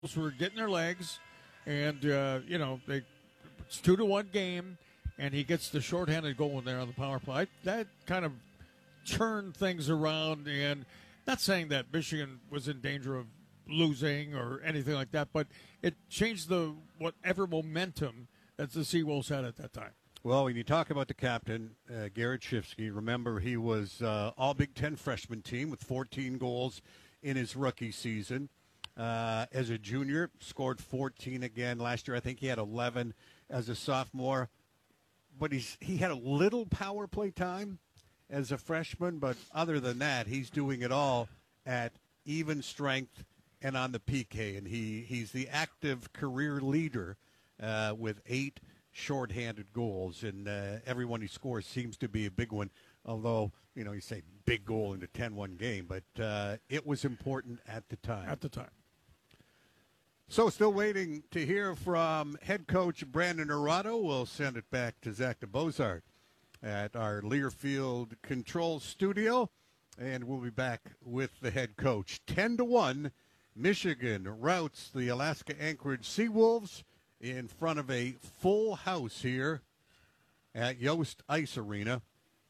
who are getting their legs, and it's 2-1 game, and he gets the shorthanded goal in there on the power play. That kind of turned things around, and not saying that Michigan was in danger of losing or anything like that, but it changed the whatever momentum that the Seawolves had at that time. Well, when you talk about the captain, Garrett Shifsky, remember he was all Big Ten freshman team with 14 goals in his rookie season. As a junior, scored 14 again last year. I think he had 11 as a sophomore. But he had a little power play time as a freshman, but other than that, he's doing it all at even strength and on the PK. And he's the active career leader with 8 shorthanded goals, and every one he scores seems to be a big one, although, you say big goal in a 10-1 game, but it was important at the time. So still waiting to hear from head coach Brandon Arado. We'll send it back to Zach DeBozart at our Learfield Control Studio, and we'll be back with the head coach. 10-1, Michigan routs the Alaska Anchorage Seawolves in front of a full house here at Yost Ice Arena.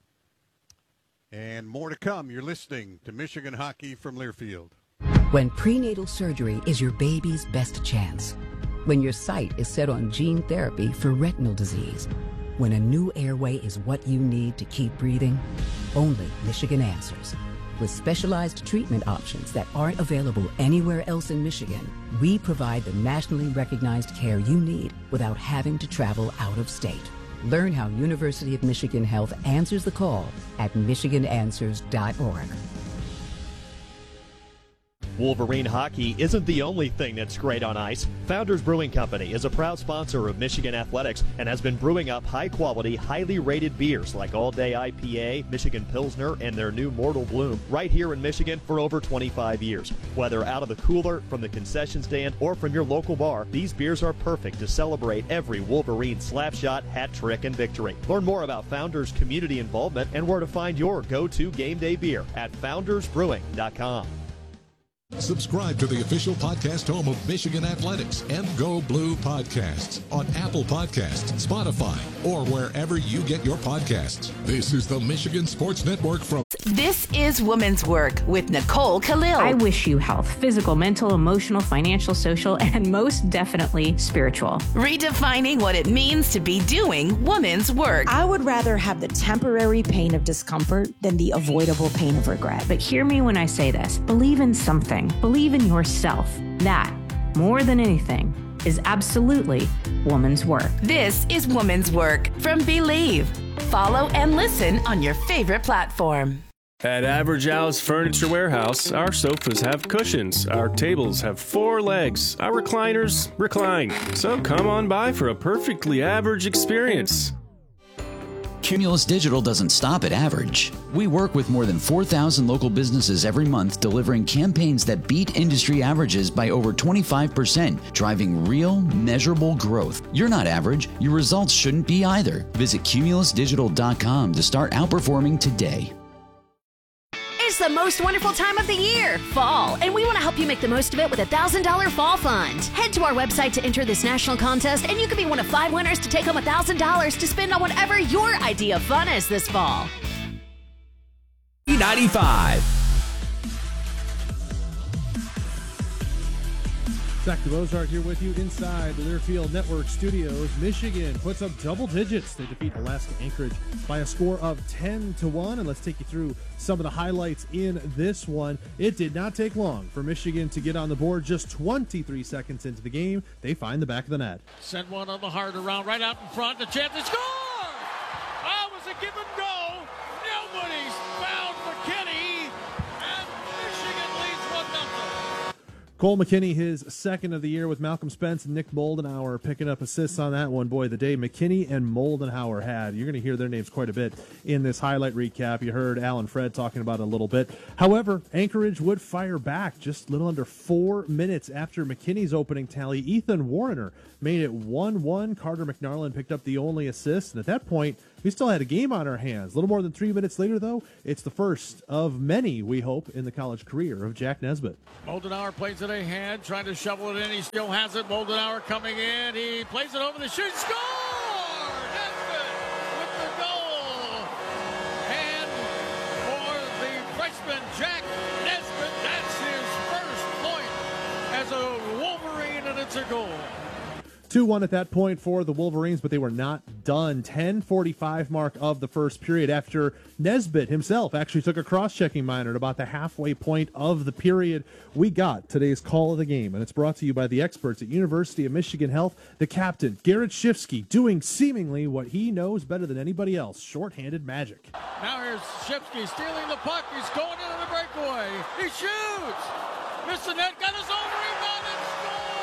And more to come. You're listening to Michigan Hockey from Learfield. When prenatal surgery is your baby's best chance. When your sight is set on gene therapy for retinal disease. When a new airway is what you need to keep breathing. Only Michigan answers. With specialized treatment options that aren't available anywhere else in Michigan, we provide the nationally recognized care you need without having to travel out of state. Learn how University of Michigan Health answers the call at michigananswers.org. Wolverine hockey isn't the only thing that's great on ice. Founders Brewing Company is a proud sponsor of Michigan athletics and has been brewing up high-quality, highly rated beers like All Day IPA, Michigan Pilsner, and their new Mortal Bloom right here in Michigan for over 25 years. Whether out of the cooler, from the concession stand, or from your local bar, these beers are perfect to celebrate every Wolverine slapshot, hat trick, and victory. Learn more about Founders community involvement and where to find your go-to game day beer at foundersbrewing.com. Subscribe to the official podcast home of Michigan Athletics and Go Blue Podcasts on Apple Podcasts, Spotify, or wherever you get your podcasts. This is the Michigan Sports Network from... This is Women's Work with Nicole Khalil. I wish you health, physical, mental, emotional, financial, social, and most definitely spiritual. Redefining what it means to be doing women's work. I would rather have the temporary pain of discomfort than the avoidable pain of regret. But hear me when I say this. Believe in something. Believe in yourself. That, more than anything, is absolutely woman's work. This is Woman's Work from Believe. Follow and listen on your favorite platform. At Average Al's Furniture Warehouse, our sofas have cushions, our tables have 4 legs, our recliners recline. So come on by for a perfectly average experience. Cumulus Digital doesn't stop at average. We work with more than 4,000 local businesses every month, delivering campaigns that beat industry averages by over 25%, driving real, measurable growth. You're not average. Your results shouldn't be either. Visit cumulusdigital.com to start outperforming today. It's the most wonderful time of the year, fall, and we want to help you make the most of it with a $1,000 fall fund. Head to our website to enter this national contest, and you could be one of 5 winners to take home $1,000 to spend on whatever your idea of fun is this fall. 95. Zach DeBozart here with you inside the Learfield Network Studios. Michigan puts up double digits. They defeat Alaska Anchorage by a score of 10-1. And let's take you through some of the highlights in this one. It did not take long for Michigan to get on the board. Just 23 seconds into the game, they find the back of the net. Send one on the hard around, right out in front. The chance to score! Oh, it was a give and go. Nobody's found McKinney, and Michigan leads 1-0. Cole McKinney, his second of the year with Malcolm Spence and Nick Moldenhauer picking up assists on that one. Boy, the day McKinney and Moldenhauer had. You're going to hear their names quite a bit in this highlight recap. You heard Alan Fred talking about it a little bit. However, Anchorage would fire back just a little under 4 minutes after McKinney's opening tally. Ethan Warrener made it 1-1. Carter McNarland picked up the only assist, and at that point, We still had a game on our hands. A little more than 3 minutes later, though, it's the first of many, we hope, in the college career of Jack Nesbitt. Moldenauer plays it ahead, trying to shovel it in. He still has it. Moldenauer coming in. He plays it over the shoot. Score! Nesbitt with the goal. And for the freshman Jack Nesbitt, that's his first point as a Wolverine, and it's a goal. 2-1 at that point for the Wolverines, but they were not done. 10:45 mark of the first period after Nesbitt himself actually took a cross-checking minor at about the halfway point of the period. We got today's call of the game, and it's brought to you by the experts at University of Michigan Health. The captain, Garrett Shifsky, doing seemingly what he knows better than anybody else, shorthanded magic. Now here's Shifsky stealing the puck. He's going into the breakaway. He shoots. Missed the net, got his own rebound and scored.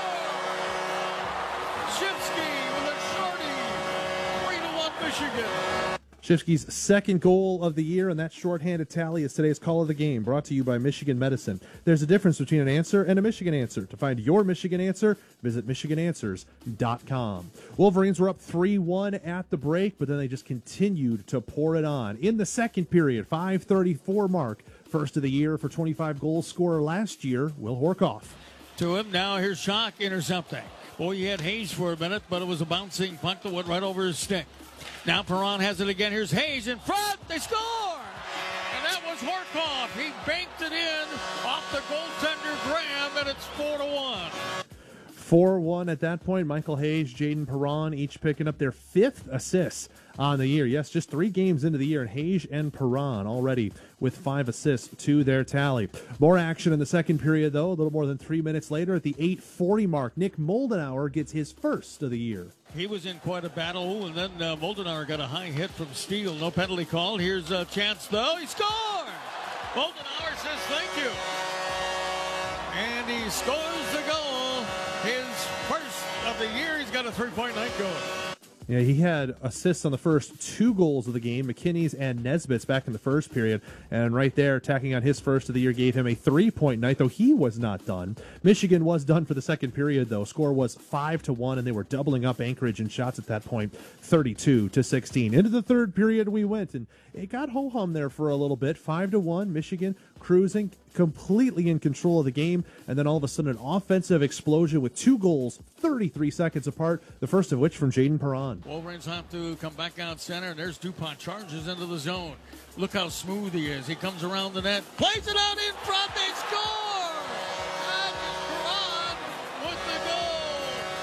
Shifsky with a shorty. 3-1 Michigan. Shifsky's second goal of the year, and that shorthanded tally is today's call of the game, brought to you by Michigan Medicine. There's a difference between an answer and a Michigan answer. To find your Michigan answer, visit MichiganAnswers.com. Wolverines were up 3-1 at the break, but then they just continued to pour it on. In the second period, 5:34 mark, first of the year for 25 goal scorer last year, Will Horkoff. To him, now here's Schock intercepting. Boy, he had Hayes for a minute, but it was a bouncing puck that went right over his stick. Now Perron has it again. Here's Hayes in front. They score! And that was Horkoff. He banked it in off the goaltender Graham, and it's 4-1. 4-1 at that point. Michael Hayes, Jaden Perron, each picking up their fifth assists on the year. Yes, just 3 games into the year, and Hayes and Perron already with 5 assists to their tally. More action in the second period, though. A little more than 3 minutes later, at the 8:40 mark, Nick Moldenauer gets his first of the year. He was in quite a battle, and then Moldenauer got a high hit from Steele. No penalty called. Here's a chance, though. He scored! Moldenauer says thank you. And he scores the goal. His first of the year. He's got a 3-point night going. Yeah, he had assists on the first 2 goals of the game, McKinney's and Nesbitt's back in the first period. And right there, tacking on his first of the year, gave him a 3-point night, though he was not done. Michigan was done for the second period, though. Score was 5-1, and they were doubling up Anchorage in shots at that point, 32-16. Into the third period we went, and it got ho-hum there for a little bit. 5-1, Michigan cruising, completely in control of the game, and then all of a sudden an offensive explosion with 2 goals 33 seconds apart, the first of which from Jaden Perron. Wolverines have to come back out center, and there's DuPont, charges into the zone. Look how smooth he is. He comes around the net, plays it out in front, they score! And Perron with the goal,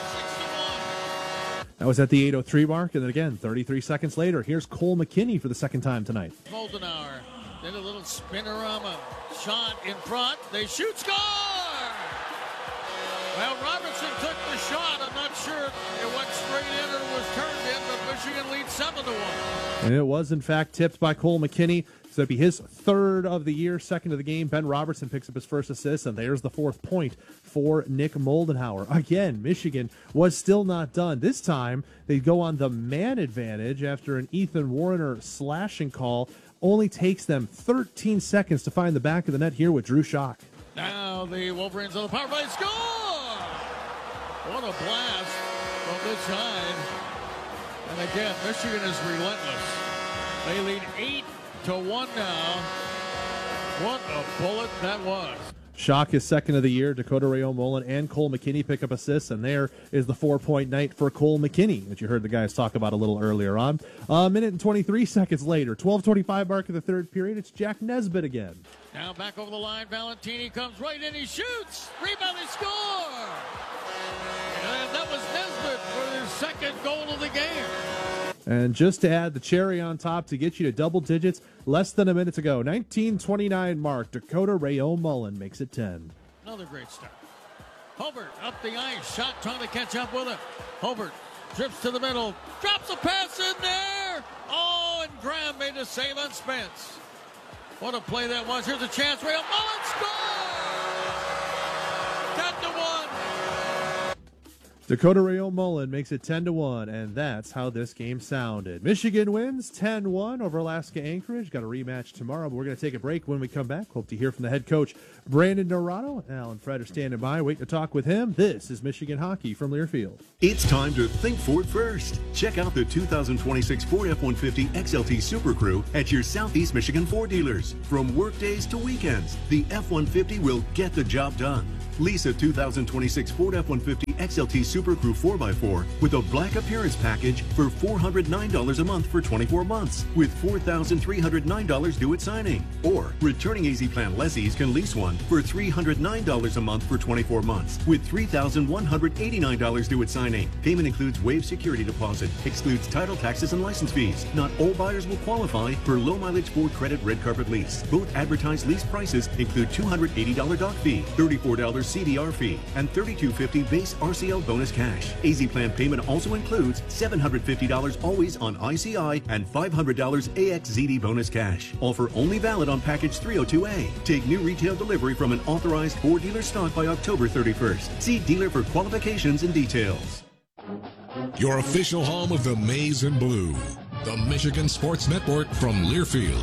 6-1. That was at the 8:03 mark, and then again, 33 seconds later, here's Cole McKinney for the second time tonight. Moldenauer, then a little spinorama shot in front. They shoot, score! Well, Robertson took the shot. I'm not sure it went straight in or was turned in, but Michigan leads 7-1. And it was, in fact, tipped by Cole McKinney. So that'd be his third of the year, second of the game. Ben Robertson picks up his first assist, and there's the 4th point for Nick Moldenauer. Again, Michigan was still not done. This time, they go on the man advantage after an Ethan Warner slashing call. Only takes them 13 seconds to find the back of the net here with Drew Schock. Now the Wolverines on the power play score! What a blast from this side. And again, Michigan is relentless. They lead 8-1 now. What a bullet that was. Schock is second of the year. Dakota Rayo-Mullen and Cole McKinney pick up assists, and there is the 4-point night for Cole McKinney, that you heard the guys talk about a little earlier on. A minute and 23 seconds later, 12:25 mark of the third period, it's Jack Nesbitt again. Now back over the line, Valentini comes right in, he shoots! Rebound, they score! And that was Nesbitt for his second goal of the game. And just to add the cherry on top to get you to double digits, less than a minute to go. 19:29 mark. Dakota Rayo-Mullen makes it 10. Another great start. Hobart up the ice. Shot trying to catch up with him. Hobart drips to the middle. Drops a pass in there. Oh, and Graham made a save on Spence. What a play that was. Here's a chance. Rayo-Mullen scores! 10-1. Dakota Rayon Mullen makes it 10-1, and that's how this game sounded. Michigan wins 10-1 over Alaska Anchorage. Got a rematch tomorrow, but we're going to take a break. When we come back, hope to hear from the head coach, Brandon Dorado. Alan Fred are standing by, waiting to talk with him. This is Michigan Hockey from Learfield. It's time to think Ford first. Check out the 2026 Ford F-150 XLT Super Crew at your Southeast Michigan Ford dealers. From work days to weekends, the F-150 will get the job done. Lease a 2026 Ford F-150 XLT Super Crew 4x4 with a black appearance package for $409 a month for 24 months with $4,309 due at signing. Or returning AZ Plan lessees can lease one for $309 a month for 24 months with $3,189 due at signing. Payment includes waived security deposit, excludes title taxes and license fees. Not all buyers will qualify for low mileage Ford Credit Red Carpet Lease. Both advertised lease prices include $280 doc fee, $34 CDR fee, and $32.50 base RCL bonus cash. AZ Plan payment also includes $750 always on ICI and $500 AXZD bonus cash. Offer only valid on package 302A. Take new retail delivery from an authorized Ford dealer stock by October 31st. See dealer for qualifications and details. Your official home of the Maize and Blue, the Michigan Sports Network from Learfield.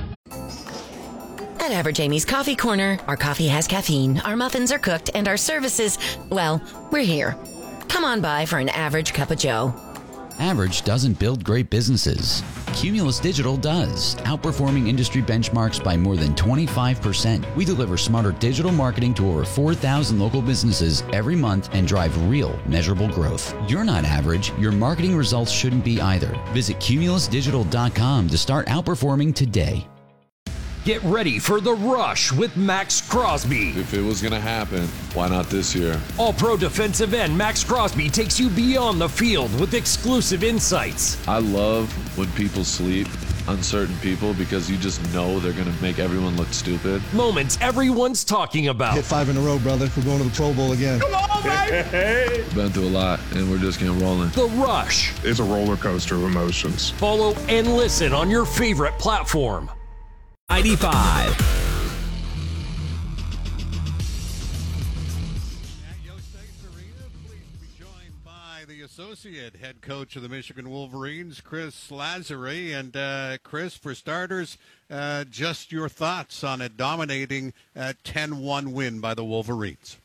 At Average Amy's Coffee Corner, our coffee has caffeine, our muffins are cooked, and our services, well, we're here. Come on by for an average cup of joe. Average doesn't build great businesses. Cumulus Digital does, outperforming industry benchmarks by more than 25%. We deliver smarter digital marketing to over 4,000 local businesses every month and drive real, measurable growth. You're not average. Your marketing results shouldn't be either. Visit cumulusdigital.com to start outperforming today. Get ready for The Rush with Max Crosby. If it was going to happen, why not this year? All-pro defensive end Max Crosby takes you beyond the field with exclusive insights. I love when people sleep on certain people because you just know they're going to make everyone look stupid. Moments everyone's talking about. Hit 5 in a row, brother. We're going to the Pro Bowl again. Come on, baby! Been through a lot, and we're just getting rolling. The Rush. It's a roller coaster of emotions. Follow and listen on your favorite platform. 95. The associate head coach of the Michigan Wolverines, Chris Lazary. And Chris, for starters, just your thoughts on a dominating 10-1 win by the Wolverines.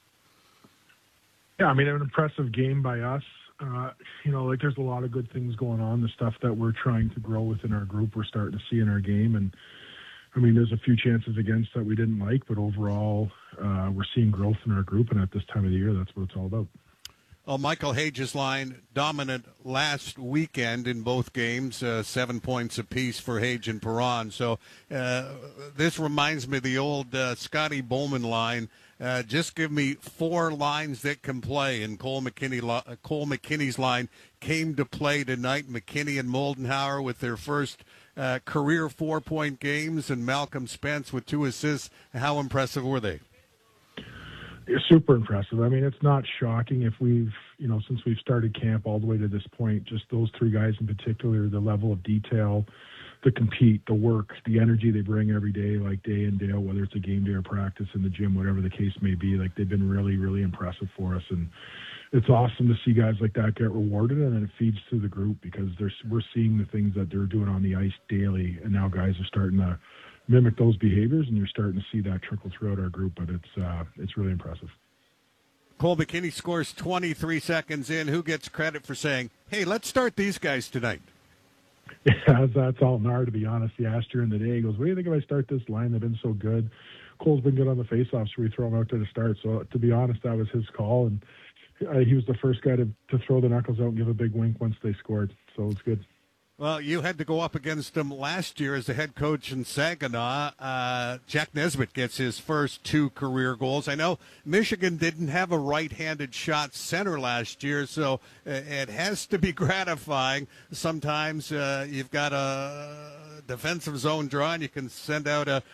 Yeah, I mean, an impressive game by us. There's a lot of good things going on, the stuff that we're trying to grow within our group we're starting to see in our game. And, I mean, there's a few chances against that we didn't like, but overall we're seeing growth in our group, and at this time of the year, that's what it's all about. Well, Michael Hage's line dominant last weekend in both games, 7 points apiece for Hage and Perron. So this reminds me of the old Scotty Bowman line. Just give me 4 lines that can play. And Cole McKinney's line came to play tonight. McKinney and Moldenhauer with their first career 4-point games, and Malcolm Spence with 2 assists. How impressive were they? It's super impressive. I mean, it's not shocking if since we've started camp all the way to this point, just those 3 guys in particular, the level of detail, the compete, the work, the energy they bring every day, like day in, day out, whether it's a game day or practice in the gym, whatever the case may be, like they've been really, really impressive for us. And it's awesome to see guys like that get rewarded, and then it feeds through the group because we're seeing the things that they're doing on the ice daily, and now guys are starting to mimic those behaviors, and you're starting to see that trickle throughout our group, but it's really impressive. Cole McKinney scores 23 seconds in. Who gets credit for saying, hey, let's start these guys tonight? Yeah, that's all Nar, to be honest. He asked during the day, he goes, what do you think if I start this line? They've been so good. Cole's been good on the faceoffs, so we throw him out to the start. So to be honest, that was his call, and he was the first guy to throw the knuckles out and give a big wink once they scored. So it's good. Well, you had to go up against him last year as the head coach in Saginaw. Jack Nesbitt gets his first 2 career goals. I know Michigan didn't have a right-handed shot center last year, so it has to be gratifying. Sometimes you've got a defensive zone draw, and you can send out a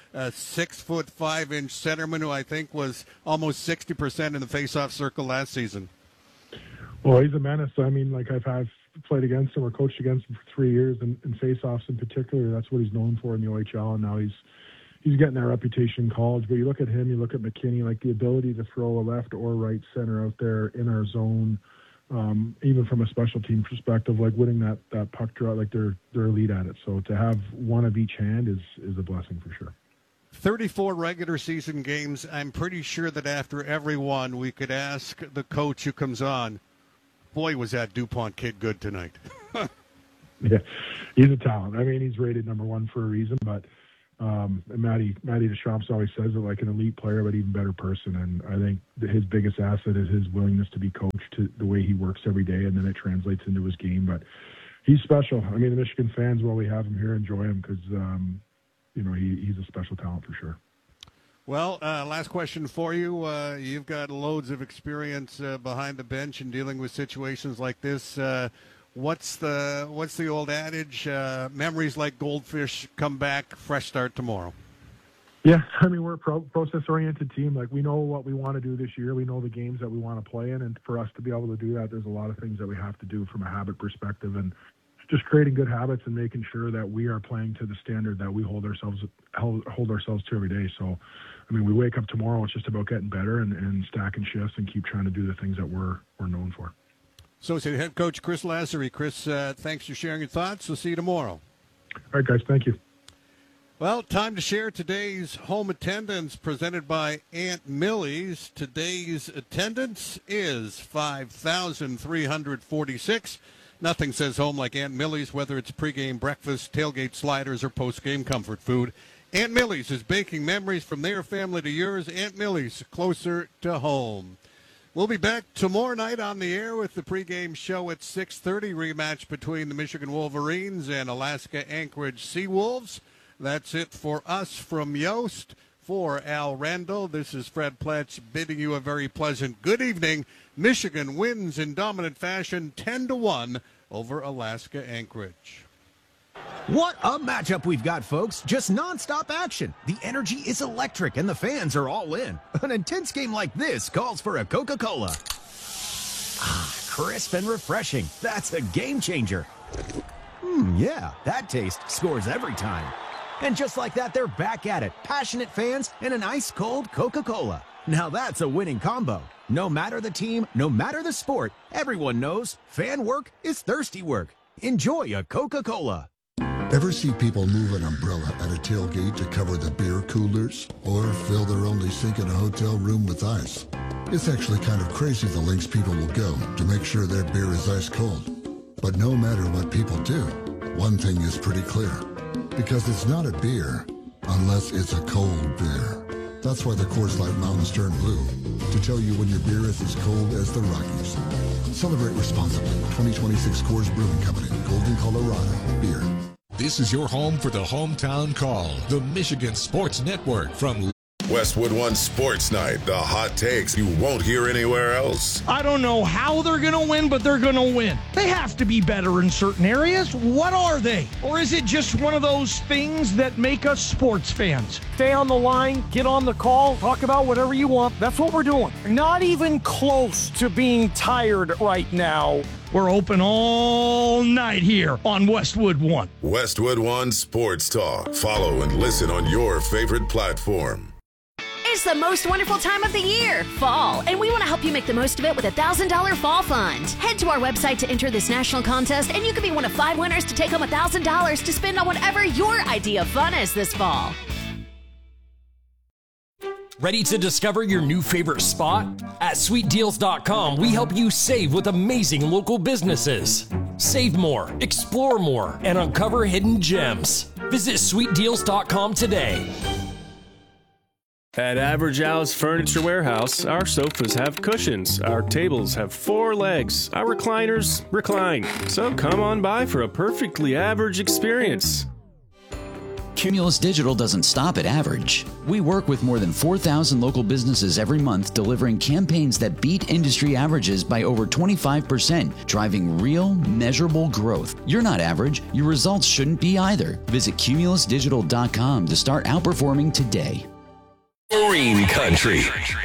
6'5" centerman who I think was almost 60% in the faceoff circle last season. Well, he's a menace. I mean, like I've played against him or coached against him for 3 years, and in face-offs in particular, that's what he's known for in the OHL, and now he's getting that reputation in college. But you look at him, you look at McKinney, like the ability to throw a left or right center out there in our zone even from a special team perspective, like winning that puck draw, like they're elite at it. So to have one of each hand is a blessing for sure. 34 regular season games. I'm pretty sure that after every one, we could ask the coach who comes on, boy, was that DuPont kid good tonight. Yeah, he's a talent. I mean, he's rated number one for a reason, but Matty Deschamps always says it, like an elite player, but even better person. And I think his biggest asset is his willingness to be coached, to the way he works every day, and then it translates into his game. But he's special. I mean, the Michigan fans, while we have him here, enjoy him because, he's a special talent for sure. Well, last question for you. You've got loads of experience behind the bench and dealing with situations like this. What's the old adage? Memories like goldfish come back, fresh start tomorrow. Yeah, I mean, we're a process-oriented team. Like, we know what we want to do this year. We know the games that we want to play in, and for us to be able to do that, there's a lot of things that we have to do from a habit perspective, and just creating good habits and making sure that we are playing to the standard that we hold ourselves to every day. So, I mean, we wake up tomorrow, it's just about getting better and stacking shifts and keep trying to do the things that we're known for. Associate Head Coach Chris Lazary. Chris, thanks for sharing your thoughts. We'll see you tomorrow. All right, guys. Thank you. Well, time to share today's home attendance presented by Aunt Millie's. Today's attendance is 5,346. Nothing says home like Aunt Millie's, whether it's pregame breakfast, tailgate sliders, or postgame comfort food. Aunt Millie's is baking memories from their family to yours. Aunt Millie's, closer to home. We'll be back tomorrow night on the air with the pregame show at 6:30, rematch between the Michigan Wolverines and Alaska Anchorage Seawolves. That's it for us from Yost. For Al Randall, this is Fred Pletch bidding you a very pleasant good evening. Michigan wins in dominant fashion 10-1 over Alaska Anchorage. What a matchup we've got, folks. Just nonstop action. The energy is electric and the fans are all in. An intense game like this calls for a Coca-Cola. Ah, crisp and refreshing. That's a game changer. Yeah, that taste scores every time. And just like that, they're back at it. Passionate fans and an ice-cold Coca-Cola. Now that's a winning combo. No matter the team, no matter the sport, everyone knows fan work is thirsty work. Enjoy a Coca-Cola. Ever see people move an umbrella at a tailgate to cover the beer coolers? Or fill their only sink in a hotel room with ice? It's actually kind of crazy the lengths people will go to make sure their beer is ice cold. But no matter what people do, one thing is pretty clear. Because it's not a beer unless it's a cold beer. That's why the Coors Light Mountains turn blue, to tell you when your beer is as cold as the Rockies. Celebrate responsibly. 2026 Coors Brewing Company, Golden, Colorado. Beer. This is your home for the Hometown Call, the Michigan Sports Network from Westwood One Sports Night, the hot takes you won't hear anywhere else. I don't know how they're going to win, but they're going to win. They have to be better in certain areas. What are they? Or is it just one of those things that make us sports fans? Stay on the line, get on the call, talk about whatever you want. That's what we're doing. Not even close to being tired right now. We're open all night here on Westwood One. Westwood One Sports Talk. Follow and listen on your favorite platform. It's the most wonderful time of the year, fall, and we want to help you make the most of it with a $1,000 fall fund. Head to our website to enter this national contest, and you can be one of 5 winners to take home $1,000 to spend on whatever your idea of fun is this fall. Ready to discover your new favorite spot? At SweetDeals.com, we help you save with amazing local businesses. Save more, explore more, and uncover hidden gems. Visit SweetDeals.com today. At Average Al's Furniture Warehouse, our sofas have cushions, our tables have 4 legs, our recliners recline. So come on by for a perfectly average experience. Cumulus Digital doesn't stop at average. We work with more than 4,000 local businesses every month, delivering campaigns that beat industry averages by over 25%, driving real, measurable growth. You're not average. Your results shouldn't be either. Visit cumulusdigital.com to start outperforming today. Marine Country.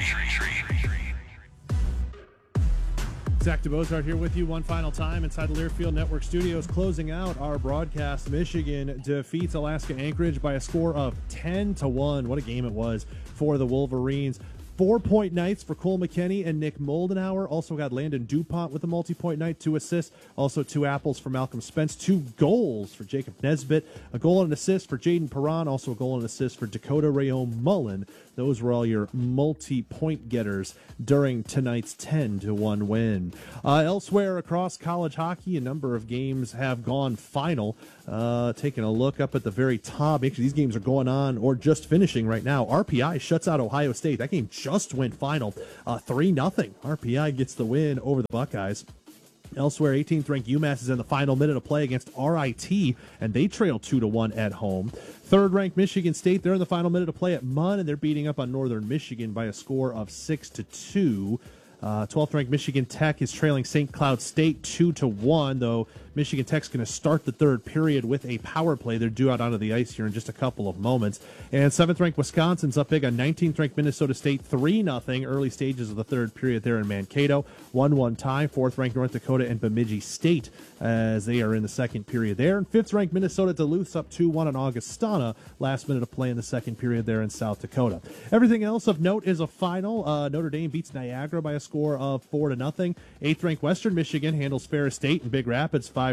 Zach DeBozart here with you one final time inside the Learfield Network studios, closing out our broadcast. Michigan defeats Alaska Anchorage by a score of 10-1. What a game it was for the Wolverines. 4-point nights for Cole McKinney and Nick Moldenhauer. Also got Landon DuPont with a multi-point night, 2 assists. Also 2 apples for Malcolm Spence. 2 goals for Jacob Nesbitt. A goal and an assist for Jaden Perron. Also a goal and an assist for Dakota Rayon Mullen. Those were all your multi-point getters during tonight's 10-1 win. Elsewhere across college hockey, a number of games have gone final. Taking a look up at the very top. Actually, these games are going on or just finishing right now. RPI shuts out Ohio State. That game just went final. 3-0. RPI gets the win over the Buckeyes. Elsewhere, 18th ranked UMass is in the final minute of play against RIT, and they trail 2-1 at home. 3rd ranked Michigan State, they're in the final minute of play at Munn, and they're beating up on Northern Michigan by a score of 6-2. 12th ranked Michigan Tech is trailing St. Cloud State 2-1, though Michigan Tech's going to start the 3rd period with a power play. They're due out onto the ice here in just a couple of moments. And 7th ranked Wisconsin's up big on 19th ranked Minnesota State 3-0. Early stages of the 3rd period there in Mankato. 1-1 tie. 4th ranked North Dakota and Bemidji State as they are in the 2nd period there. And 5th ranked Minnesota Duluth's up 2-1 on Augustana. Last minute of play in the 2nd period there in South Dakota. Everything else of note is a final. Notre Dame beats Niagara by a score of 4-0. 8th ranked Western Michigan handles Ferris State in Big Rapids 5-1.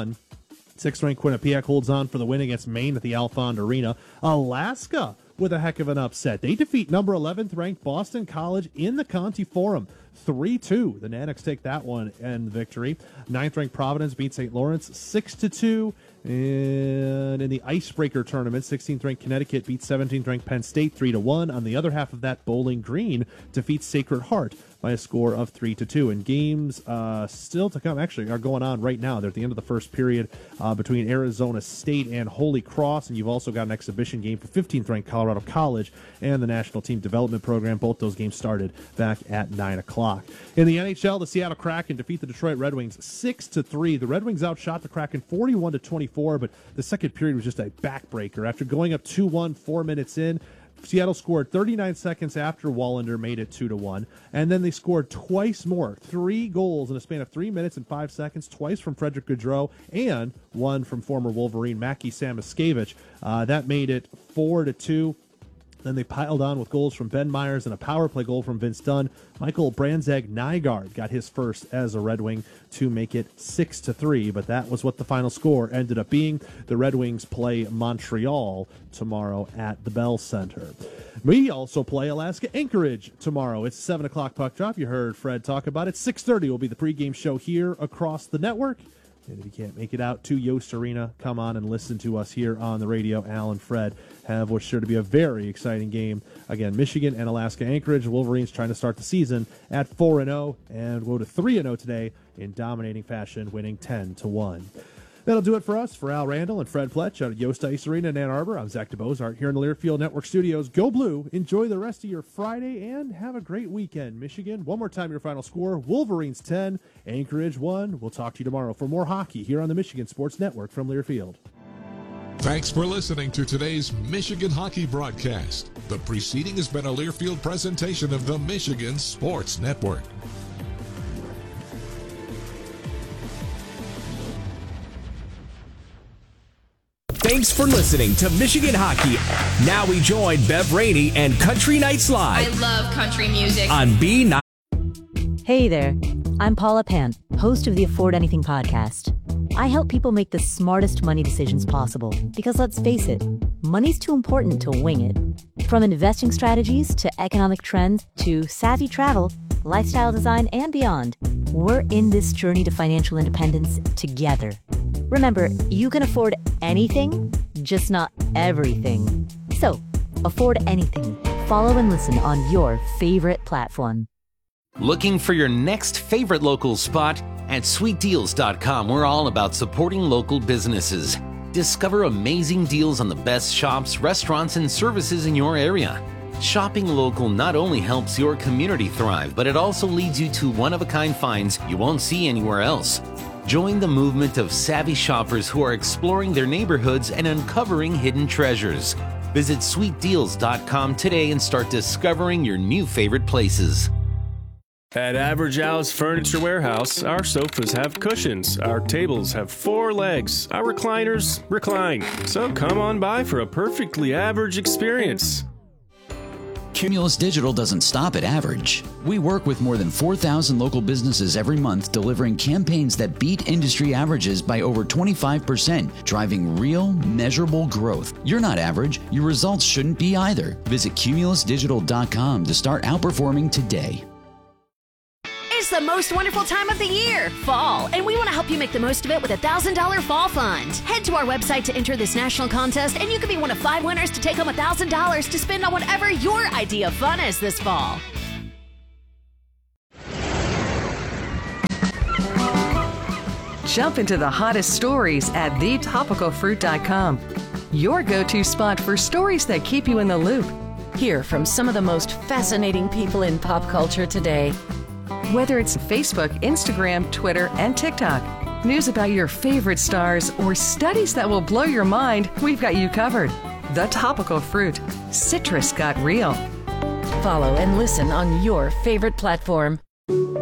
6th ranked Quinnipiac holds on for the win against Maine at the Alfond Arena. Alaska with a heck of an upset. They defeat number 11th ranked Boston College in the Conti Forum 3-2. The Nanooks take that one and victory. 9th ranked Providence beats St. Lawrence 6-2. And in the Icebreaker tournament, 16th ranked Connecticut beats 17th ranked Penn State 3-1. On the other half of that, Bowling Green defeats Sacred Heart by a score of 3-2. And games still to come, actually, are going on right now. They're at the end of the 1st period between Arizona State and Holy Cross. And you've also got an exhibition game for 15th ranked Colorado College and the National Team Development Program. Both those games started back at 9 o'clock. In the NHL, the Seattle Kraken defeat the Detroit Red Wings 6-3. The Red Wings outshot the Kraken 41-24, but the 2nd period was just a backbreaker. After going up 2-1 4 minutes in, Seattle scored 39 seconds after Wallander made it 2-1, and then they scored twice more, 3 goals in a span of 3 minutes and 5 seconds, twice from Frederick Gaudreau and one from former Wolverine Mackie Samoskevich. That made it 4-2. Then they piled on with goals from Ben Myers and a power play goal from Vince Dunn. Michael Branzag-Nygaard got his first as a Red Wing to make it 6-3, but that was what the final score ended up being. The Red Wings play Montreal tomorrow at the Bell Center. We also play Alaska Anchorage tomorrow. It's a 7 o'clock puck drop. You heard Fred talk about it. 6:30 will be the pregame show here across the network. And if you can't make it out to Yost Arena, come on and listen to us here on the radio. Al and Fred have what's sure to be a very exciting game. Again, Michigan and Alaska Anchorage. Wolverines trying to start the season at 4-0 and go to 3-0 today in dominating fashion, winning 10-1. That'll do it for us. For Al Randall and Fred Pletch out at Yost Ice Arena in Ann Arbor, I'm Zach DeBozart here in the Learfield Network Studios. Go Blue. Enjoy the rest of your Friday and have a great weekend. Michigan, one more time your final score. Wolverines 10, Anchorage 1. We'll talk to you tomorrow for more hockey here on the Michigan Sports Network from Learfield. Thanks for listening to today's Michigan Hockey broadcast. The preceding has been a Learfield presentation of the Michigan Sports Network. Thanks for listening to Michigan Hockey. Now we join Bev Rainey and Country Nights Live. I love country music. On B9. Hey there, I'm Paula Pant, host of the Afford Anything podcast. I help people make the smartest money decisions possible because let's face it, money's too important to wing it. From investing strategies to economic trends to savvy travel, lifestyle design, and beyond, we're in this journey to financial independence together. Remember, you can afford anything, just not everything. So, afford anything. Follow and listen on your favorite platform. Looking for your next favorite local spot? At SweetDeals.com, we're all about supporting local businesses. Discover amazing deals on the best shops, restaurants, and services in your area. Shopping local not only helps your community thrive, but it also leads you to one-of-a-kind finds you won't see anywhere else. Join the movement of savvy shoppers who are exploring their neighborhoods and uncovering hidden treasures. Visit SweetDeals.com today and start discovering your new favorite places. At Average Al's Furniture Warehouse, our sofas have cushions, our tables have 4 legs, our recliners recline. So come on by for a perfectly average experience. Cumulus Digital doesn't stop at average. We work with more than 4,000 local businesses every month, delivering campaigns that beat industry averages by over 25%, driving real, measurable growth. You're not average. Your results shouldn't be either. Visit cumulusdigital.com to start outperforming today. It's the most wonderful time of the year, fall, and we want to help you make the most of it with a $1,000 fall fund. Head to our website to enter this national contest, and you could be one of 5 winners to take home $1,000 to spend on whatever your idea of fun is this fall. Jump into the hottest stories at thetopicalfruit.com. Your go-to spot for stories that keep you in the loop. Hear from some of the most fascinating people in pop culture today. Whether it's Facebook, Instagram, Twitter, and TikTok, news about your favorite stars, or studies that will blow your mind, we've got you covered. The Topical Fruit. Citrus got real. Follow and listen on your favorite platform.